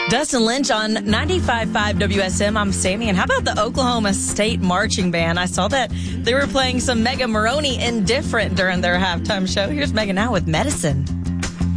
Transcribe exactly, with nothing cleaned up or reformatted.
Dustin Lynch on ninety-five point five W S M. I'm Sammy. And how about the Oklahoma State Marching Band? I saw that they were playing some Mega Maroney Indifferent during their halftime show. Here's Megan now with Medicine.